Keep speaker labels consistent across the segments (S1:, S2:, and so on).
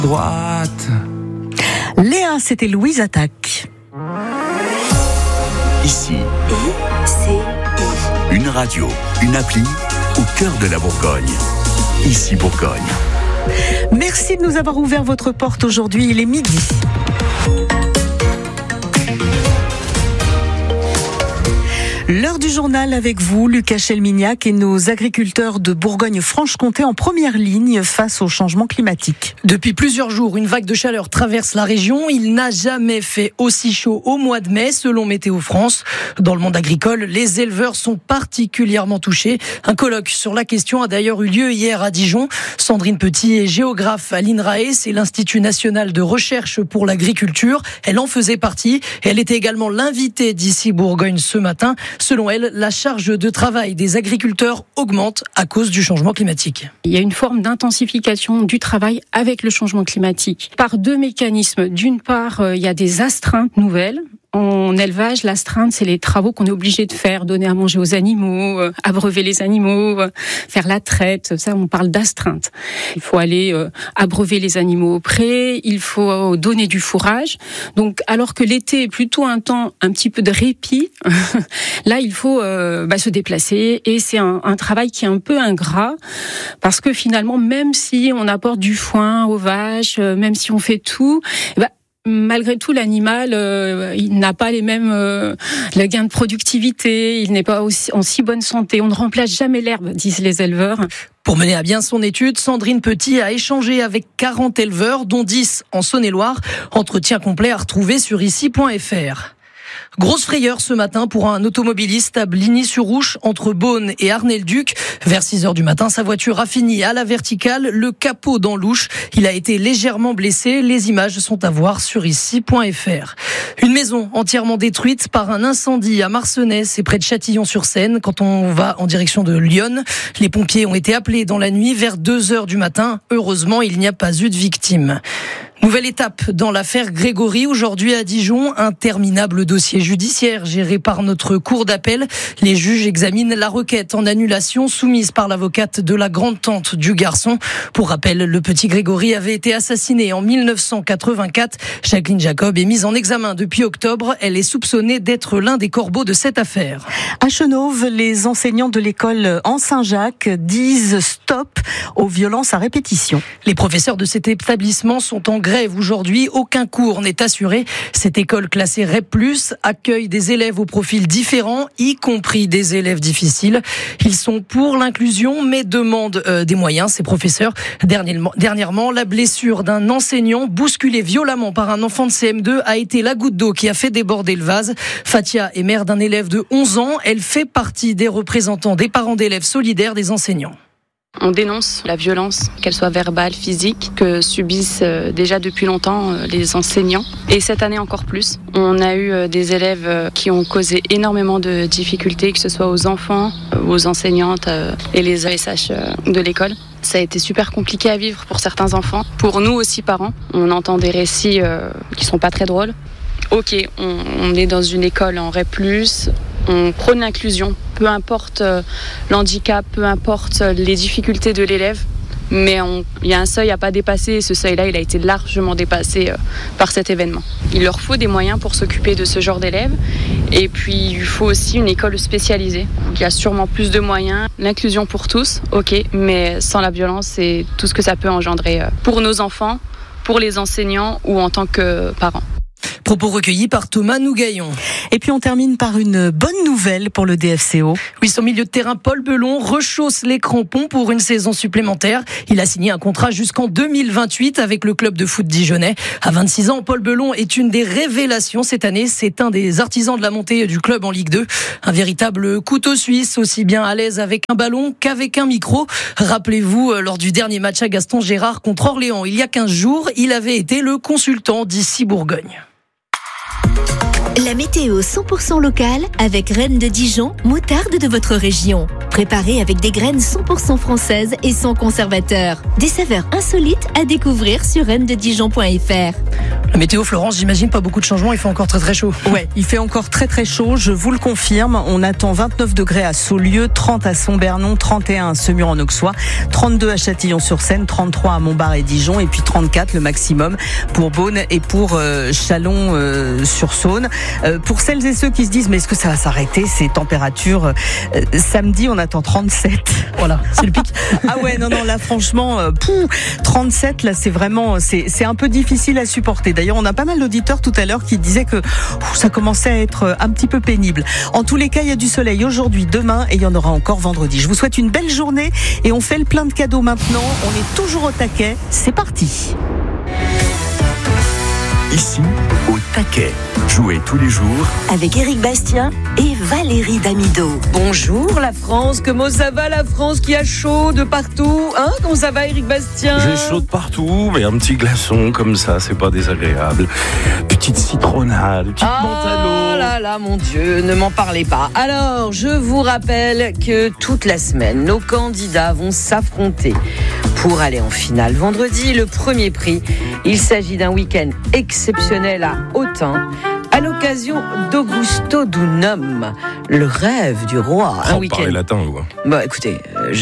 S1: Droite.
S2: Léa, c'était Louise Attaque.
S3: Ici, une radio, une appli au cœur de la Bourgogne. Ici Bourgogne.
S2: Merci de nous avoir ouvert votre porte aujourd'hui, il est midi. L'heure du journal avec vous, Lucas Chelmignac, et nos agriculteurs de Bourgogne-Franche-Comté en première ligne face au changement climatique.
S4: Depuis plusieurs jours, une vague de chaleur traverse la région. Il n'a jamais fait aussi chaud au mois de mai, selon Météo France. Dans le monde agricole, les éleveurs sont particulièrement touchés. Un colloque sur la question a d'ailleurs eu lieu hier à Dijon. Sandrine Petit est géographe à l'INRAE, c'est l'Institut national de recherche pour l'agriculture. Elle en faisait partie et elle était également l'invitée d'Ici Bourgogne ce matin. Selon elle, la charge de travail des agriculteurs augmente à cause du changement climatique.
S5: Il y a une forme d'intensification du travail avec le changement climatique par deux mécanismes. D'une part, il y a des astreintes nouvelles. En élevage, l'astreinte, c'est les travaux qu'on est obligé de faire, donner à manger aux animaux, abreuver les animaux, faire la traite. Ça, on parle d'astreinte. Il faut aller abreuver les animaux au pré, il faut donner du fourrage. Donc, alors que l'été est plutôt un temps un petit peu de répit, là, il faut se déplacer. Et c'est un travail qui est un peu ingrat, parce que finalement, même si on apporte du foin aux vaches, même si on fait tout, malgré tout, l'animal, il n'a pas les mêmes le gain de productivité, il n'est pas en si bonne santé. On ne remplace jamais l'herbe, disent les éleveurs.
S4: Pour mener à bien son étude, Sandrine Petit a échangé avec 40 éleveurs, dont 10 en Saône-et-Loire. Entretien complet à retrouver sur ici.fr. Grosse frayeur ce matin pour un automobiliste à Bligny-sur-Ouche, entre Beaune et Arnay-le-Duc. Vers 6h du matin, sa voiture a fini à la verticale, le capot dans l'ouche. Il a été légèrement blessé. Les images sont à voir sur ici.fr. Une maison entièrement détruite par un incendie à Marcenais, c'est près de Châtillon-sur-Seine, quand on va en direction de Lyon. Les pompiers ont été appelés dans la nuit vers 2h du matin. Heureusement, il n'y a pas eu de victimes. Nouvelle étape dans l'affaire Grégory. Aujourd'hui à Dijon, interminable dossier judiciaire géré par notre cour d'appel. Les juges examinent la requête en annulation soumise par l'avocate de la grande-tante du garçon. Pour rappel, le petit Grégory avait été assassiné en 1984. Jacqueline Jacob est mise en examen depuis octobre. Elle est soupçonnée d'être l'un des corbeaux de cette affaire.
S2: À Chenôve, les enseignants de l'école en Saint-Jacques disent stop aux violences à répétition.
S4: Les professeurs de cet établissement sont en grève aujourd'hui. Aucun cours n'est assuré. Cette école classée REP+, accueille des élèves au profil différent, y compris des élèves difficiles. Ils sont pour l'inclusion, mais demandent des moyens, ces professeurs. Dernièrement, la blessure d'un enseignant bousculé violemment par un enfant de CM2 a été la goutte d'eau qui a fait déborder le vase. Fatia est mère d'un élève de 11 ans. Elle fait partie des représentants des parents d'élèves solidaires des enseignants.
S6: On dénonce la violence, qu'elle soit verbale, physique, que subissent déjà depuis longtemps les enseignants. Et cette année encore plus. On a eu des élèves qui ont causé énormément de difficultés, que ce soit aux enfants, aux enseignantes et les ASH de l'école. Ça a été super compliqué à vivre pour certains enfants. Pour nous aussi parents, on entend des récits qui sont pas très drôles. Ok, on est dans une école en REP+, on prône l'inclusion, peu importe l'handicap, peu importe les difficultés de l'élève, mais il y a un seuil à pas dépasser et ce seuil-là, il a été largement dépassé par cet événement. Il leur faut des moyens pour s'occuper de ce genre d'élèves et puis il faut aussi une école spécialisée. Donc, il y a sûrement plus de moyens, l'inclusion pour tous, ok, mais sans la violence et tout ce que ça peut engendrer pour nos enfants, pour les enseignants ou en tant que parents.
S4: Propos recueillis par Thomas Nougaillon.
S2: Et puis on termine par une bonne nouvelle pour le DFCO.
S4: Oui, son milieu de terrain Paul Belon rechausse les crampons pour une saison supplémentaire. Il a signé un contrat jusqu'en 2028 avec le club de foot dijonnais. À 26 ans, Paul Belon est une des révélations cette année. C'est un des artisans de la montée du club en Ligue 2. Un véritable couteau suisse, aussi bien à l'aise avec un ballon qu'avec un micro. Rappelez-vous, lors du dernier match à Gaston Gérard contre Orléans, il y a 15 jours, il avait été le consultant d'Ici Bourgogne.
S7: La météo 100% locale avec Reine de Dijon, moutarde de votre région. Préparée avec des graines 100% françaises et sans conservateur. Des saveurs insolites à découvrir sur reinededijon.fr.
S4: La météo, Florence, j'imagine pas beaucoup de changements, il fait encore très très chaud.
S2: Ouais, il fait encore très très chaud, je vous le confirme. On attend 29 degrés à Saulieu, 30 à Saint-Bernon, 31 à Semur-en-Auxois, 32 à Châtillon-sur-Seine, 33 à Montbard et Dijon, et puis 34 le maximum pour Beaune et pour Chalon-sur-Saône. Pour celles et ceux qui se disent mais est-ce que ça va s'arrêter ces températures, samedi on attend 37.
S4: Voilà, c'est le pic.
S2: Ah ouais, non, là franchement, 37 là c'est vraiment, c'est un peu difficile à supporter. D'ailleurs on a pas mal d'auditeurs tout à l'heure qui disaient que ça commençait à être un petit peu pénible. En tous les cas il y a du soleil aujourd'hui, demain et il y en aura encore vendredi. Je vous souhaite une belle journée et on fait le plein de cadeaux maintenant. On est toujours au taquet, c'est parti.
S3: Ici, au taquet. Jouez tous les jours
S1: avec Éric Bastien et Valérie Damido.
S8: Bonjour la France, comment ça va la France qui a chaud de partout, hein? Comment ça va Éric Bastien?
S9: J'ai chaud de partout, mais un petit glaçon comme ça, c'est pas désagréable. Petite citronnade, petite menthe à l'eau.
S8: Oh là là, mon Dieu, ne m'en parlez pas. Alors, je vous rappelle que toute la semaine, nos candidats vont s'affronter pour aller en finale. Vendredi, le premier prix, il s'agit d'un week-end exceptionnel à Autun, à l'occasion d'Augusto Dunum, le rêve du roi.
S9: Un week-end. Parlez latin, ou quoi?
S8: Bah, écoutez,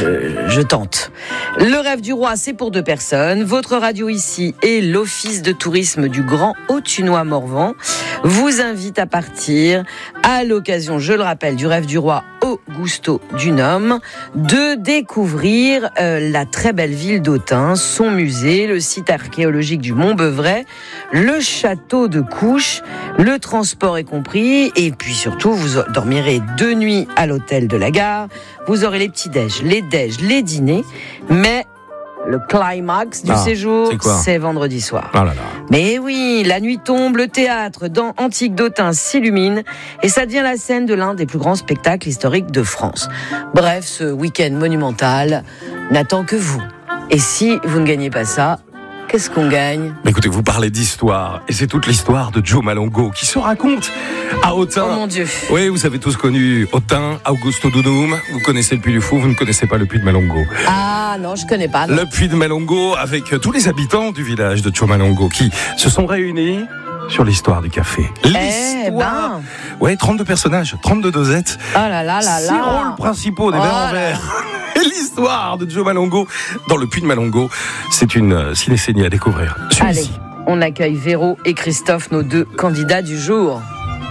S8: je tente. Le rêve du roi, c'est pour 2 personnes. Votre radio ici et l'office de tourisme du Grand Autunois-Morvan vous invite à partir à l'occasion, je le rappelle, du rêve du roi Augusto Dunum, de découvrir la très belle ville d'Autun, son musée, le site archéologique du Mont-Beuvray, le château de Couches, le transport est compris, et puis surtout, vous dormirez 2 nuits à l'hôtel de la gare, vous aurez les petits-déj, les déj, les dîners, mais le climax du séjour, c'est vendredi soir.
S9: Oh là là.
S8: Mais oui, la nuit tombe, le théâtre dans Antique d'Autun s'illumine et ça devient la scène de l'un des plus grands spectacles historiques de France. Bref, ce week-end monumental n'attend que vous. Et si vous ne gagnez pas ça, qu'est-ce qu'on gagne?
S9: Mais écoutez, vous parlez d'histoire, et c'est toute l'histoire de Joe Malongo qui se raconte à Autun.
S8: Oh mon Dieu.
S9: Oui, vous avez tous connu Autun, Augusto Dunum, vous connaissez le Puy du Fou, vous ne connaissez pas le Puy de Malongo.
S8: Ah non, je connais pas. Non.
S9: Le Puy de Malongo, avec tous les habitants du village de Joe Malongo qui se sont réunis sur l'histoire du café. L'histoire. Ouais, 32 personnages, 32 dosettes.
S8: Oh là là là là.
S9: 6 rôles principaux des verres en verre. Et l'histoire de Joe Malongo dans le Puy de Malongo, c'est une cinécénie à découvrir.
S8: Allez, on accueille Véro et Christophe, nos 2 candidats du jour.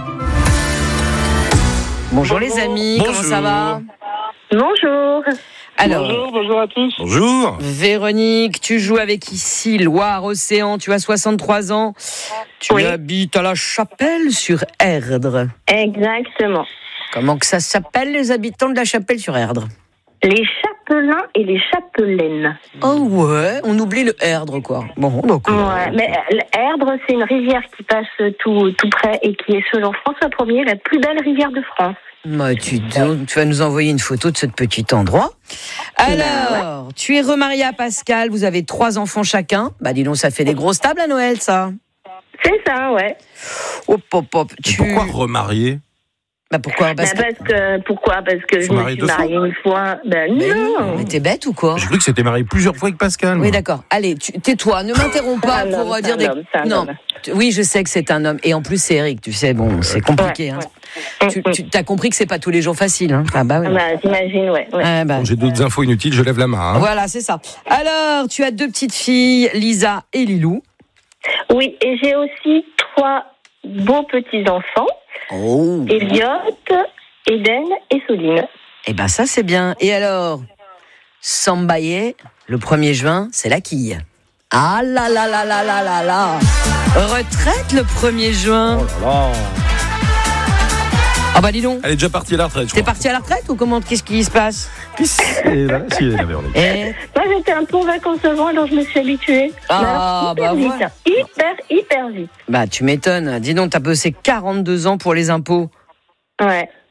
S8: Bonjour les amis,
S9: bonjour.
S8: Comment ça va?
S10: Bonjour.
S8: Alors,
S10: bonjour à tous.
S9: Bonjour.
S8: Véronique, tu joues avec ici Loire-Océan, tu as 63 ans. Tu habites à la Chapelle-sur-Erdre.
S10: Exactement.
S8: Comment que ça s'appelle les habitants de la Chapelle-sur-Erdre?
S10: Les chapelains et les chapelaines.
S8: Oh ouais, on oublie le Erdre quoi. Bon, donc.
S10: Ouais, mais l'Erdre, c'est une rivière qui passe tout près et qui est, selon François Ier, la plus belle rivière de France.
S8: Bah, tu vas nous envoyer une photo de ce petit endroit. Alors, tu es remariée à Pascal, vous avez 3 enfants chacun. Bah dis donc, ça fait des grosses tables à Noël, ça.
S10: C'est ça, ouais.
S8: Hop.
S9: Pourquoi remarier?
S8: Bah pourquoi?
S10: Parce que je me suis mariée une fois. Ben non.
S8: Mais t'es bête ou quoi?
S9: J'ai cru que c'était marié plusieurs fois avec Pascal.
S8: Oui, d'accord. Allez, tais-toi, ne m'interromps pas pour dire des... Non, oui, je sais que c'est un homme. Et en plus, c'est Eric, tu sais, bon, c'est compliqué. Ouais. Hein. Tu as compris que c'est pas tous les jours facile. Hein. Ah bah oui.
S10: Bah, j'imagine, ouais.
S9: Bon, j'ai d'autres infos inutiles, je lève la main. Hein.
S8: Voilà, c'est ça. Alors, tu as 2 petites filles, Lisa et Lilou.
S10: Oui, et j'ai aussi 3 beaux petits-enfants.
S8: Oh.
S10: Elliot, Eden et Soline.
S8: Eh ben ça c'est bien. Et alors, Sambaye, le 1er juin, c'est la quille. Ah là là là là là là là. Retraite le 1er juin.
S9: Oh là là.
S8: Ah bah dis donc.
S9: Elle est déjà partie à la retraite, je crois.
S8: T'es partie à la retraite ou comment? Qu'est-ce qui se passe?
S10: Moi j'étais un peu en vacances avant, alors je me suis habituée.
S8: Ah bah voilà.
S10: Hyper vite.
S8: Bah tu m'étonnes. Dis donc, t'as bossé 42 ans pour les impôts.
S10: Ouais.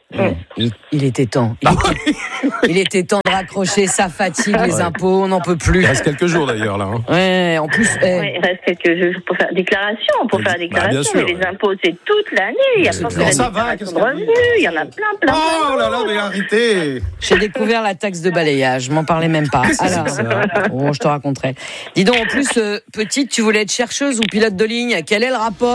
S8: Il était temps. Il était temps de raccrocher, ça fatigue les impôts, on n'en peut plus.
S9: Il reste quelques jours d'ailleurs là.
S8: Ouais, en plus.
S10: Il reste quelques jours pour faire déclaration.
S9: Bien sûr,
S10: mais les impôts, c'est toute l'année. Il y a pas que la déclaration de revenus. Il y en a plein.
S9: Oh là là, mais arrêtez.
S8: J'ai découvert la taxe de balayage, je m'en parlais même pas. Alors, je te raconterai. Dis donc, en plus, petite, tu voulais être chercheuse ou pilote de ligne. Quel est le rapport ?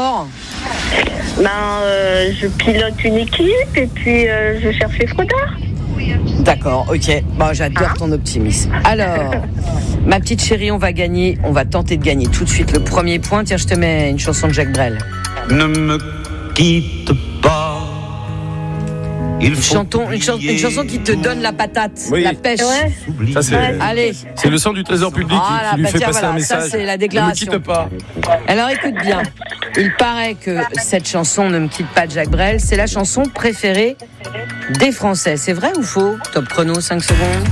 S10: Je pilote une équipe et puis je cherche les fraudeurs.
S8: D'accord, ok. Bon, j'adore ton optimisme. Alors, ma petite chérie, on va tenter de gagner tout de suite le premier point. Tiens, je te mets une chanson de Jacques Brel.
S11: Ne me quitte pas.
S8: Une chanson qui te donne la patate, la pêche.
S10: Ouais.
S9: Ça,
S8: Allez.
S9: C'est le sang du trésor public qui lui fait passer un message.
S8: Ça, c'est la déclaration.
S9: Ne me quitte pas.
S8: Alors, écoute bien. Il paraît que cette chanson Ne me quitte pas de Jacques Brel, c'est la chanson préférée des Français. C'est vrai ou faux ? Top chrono, 5 secondes.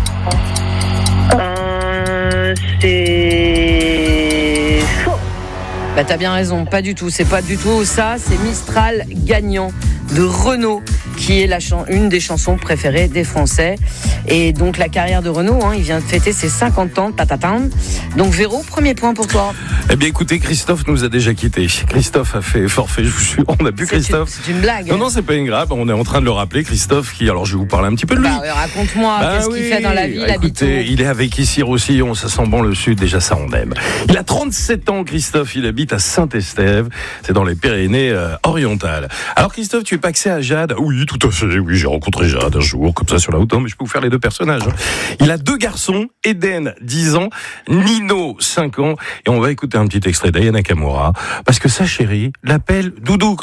S10: C'est faux.
S8: T'as bien raison, pas du tout. C'est pas du tout ça. C'est Mistral gagnant de Renaud qui est une des chansons préférées des Français. Et donc la carrière de Renaud, il vient de fêter ses 50 ans. Donc Véro, premier point pour toi.
S9: Eh bien écoutez, Christophe nous a déjà quittés. Christophe a fait forfait, je vous jure. On n'a plus Christophe.
S8: C'est une blague.
S9: Non, c'est pas une grave. On est en train de le rappeler, Christophe, alors je vais vous parler un petit peu de lui.
S8: Raconte-moi, qu'est-ce qu'il fait dans la vie,
S9: écoutez, il est avec Issy-Roussillon, ça sent bon le sud, déjà ça on aime. Il a 37 ans, Christophe, il habite à Saint-Estève, c'est dans les Pyrénées-Orientales. Alors Christophe, tu es paxé à Jade ? Oui, tout à fait, oui, j'ai rencontré Jade un jour, comme ça sur la route, mais je peux vous faire les deux personnages. Il a 2 garçons, Eden, 10 ans, Nino, 5 ans, et on va écouter un petit extrait d'Aya Nakamura, parce que sa chérie l'appelle Doudou.